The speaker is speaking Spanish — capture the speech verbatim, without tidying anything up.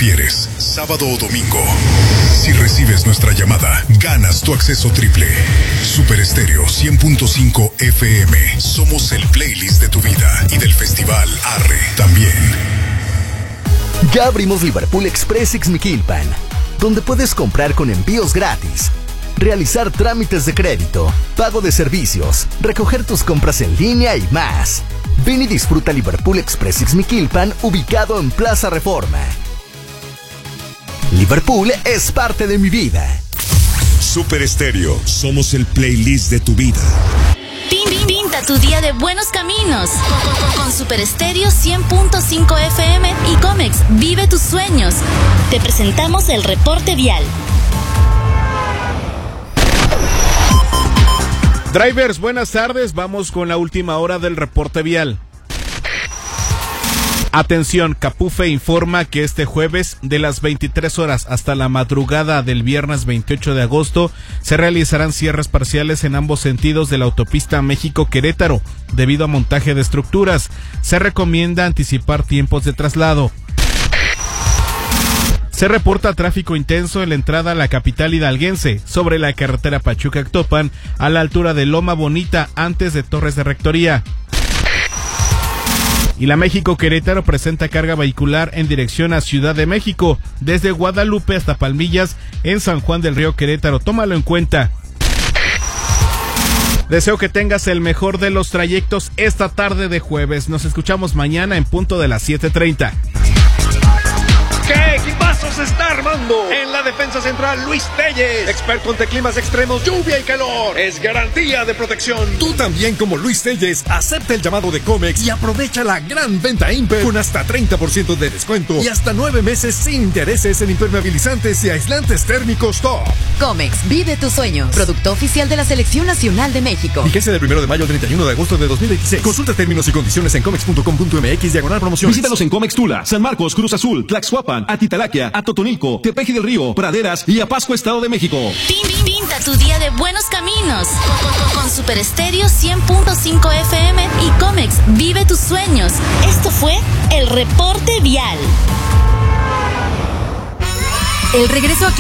prefieres, sábado o domingo. Si recibes nuestra llamada, ganas tu acceso triple. Super Estéreo cien punto cinco F M. Somos el playlist de tu vida y del festival Arre también. Ya abrimos Liverpool Express Ixmiquilpan, donde puedes comprar con envíos gratis, realizar trámites de crédito, pago de servicios, recoger tus compras en línea y más. Ven y disfruta Liverpool Express Ixmiquilpan, ubicado en Plaza Reforma. Liverpool es parte de mi vida. Super Estéreo, somos el playlist de tu vida. Pinta tu día de buenos caminos con Super Estéreo cien punto cinco F M y Comex, vive tus sueños. Te presentamos el reporte vial. Drivers, buenas tardes. Vamos con la última hora del reporte vial. Atención, Capufe informa que este jueves, de las veintitrés horas hasta la madrugada del viernes veintiocho de agosto, se realizarán cierres parciales en ambos sentidos de la autopista México-Querétaro, debido a montaje de estructuras. Se recomienda anticipar tiempos de traslado. Se reporta tráfico intenso en la entrada a la capital hidalguense, sobre la carretera Pachuca-Actopan, a la altura de Loma Bonita, antes de Torres de Rectoría. Y la México-Querétaro presenta carga vehicular en dirección a Ciudad de México, desde Guadalupe hasta Palmillas, en San Juan del Río Querétaro. Tómalo en cuenta. Deseo que tengas el mejor de los trayectos esta tarde de jueves. Nos escuchamos mañana en punto de las siete treinta. ¿Qué equipazo se está armando? En la defensa central, Luis Telles, experto ante climas extremos, lluvia y calor. Es garantía de protección. Tú también, como Luis Telles, acepta el llamado de Comex y aprovecha la gran venta Imper con hasta treinta por ciento de descuento y hasta nueve meses sin intereses en impermeabilizantes y aislantes térmicos top. Comex, vive tus sueños. Producto oficial de la Selección Nacional de México. Vigencia del primero de mayo al treinta y uno de agosto de dos mil veintiséis. Consulta términos y condiciones en comex punto com punto m x diagonal promociones. Visítanos en Comex Tula, San Marcos, Cruz Azul, Tlaxcuapan, Atitalaquia, Atotonilco, Tepeji del Río, Praderas y Apasco, Estado de México. Pinta tu día de buenos caminos con Super Estéreo cien punto cinco F M y Comex, vive tus sueños. Esto fue el reporte vial. El regreso a